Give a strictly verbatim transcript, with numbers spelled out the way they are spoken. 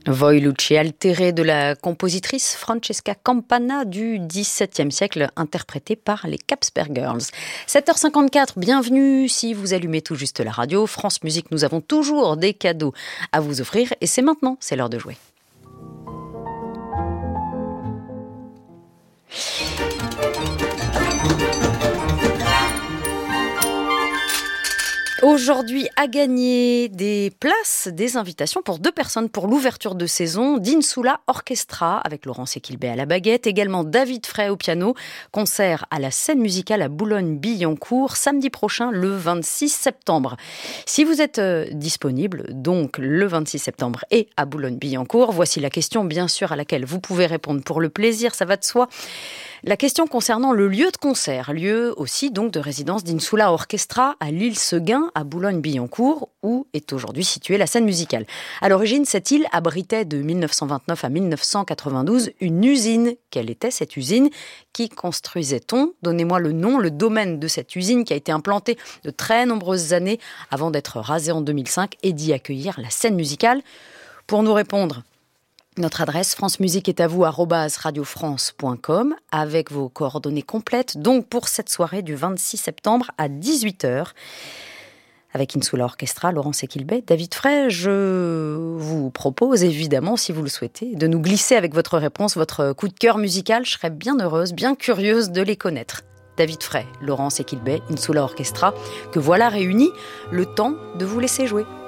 Voi luce altere de la compositrice Francesca Campana du dix-septième siècle, interprétée par les Capsper Girls. sept heures cinquante-quatre, bienvenue si vous allumez tout juste la radio. France Musique, nous avons toujours des cadeaux à vous offrir et c'est maintenant, c'est l'heure de jouer. Aujourd'hui, à gagner des places, des invitations pour deux personnes pour l'ouverture de saison d'Insula Orchestra avec Laurence Equilbé à la baguette, également David Frey au piano, concert à la scène musicale à Boulogne-Billancourt samedi prochain le vingt-six septembre. Si vous êtes euh, disponible, donc le vingt-six septembre et à Boulogne-Billancourt, voici la question bien sûr à laquelle vous pouvez répondre pour le plaisir, ça va de soi. La question concernant le lieu de concert, lieu aussi donc de résidence d'Insula Orchestra à l'île Seguin, à Boulogne-Billancourt, où est aujourd'hui située la scène musicale. À l'origine, cette île abritait de mille neuf cent vingt-neuf à mille neuf cent quatre-vingt-douze une usine. Quelle était cette usine ? Qui construisait-on ? Donnez-moi le nom, le domaine de cette usine qui a été implantée de très nombreuses années avant d'être rasée en deux mille cinq et d'y accueillir la scène musicale. Pour nous répondre, notre adresse france musique est à vous arobase radio france point com avec vos coordonnées complètes, donc pour cette soirée du vingt-six septembre à dix-huit heures. Avec Insula Orchestra, Laurence Equilbé, David Frey, je vous propose évidemment, si vous le souhaitez, de nous glisser avec votre réponse, votre coup de cœur musical. Je serais bien heureuse, bien curieuse de les connaître. David Frey, Laurence Equilbé, Insula Orchestra, que voilà réunis, le temps de vous laisser jouer.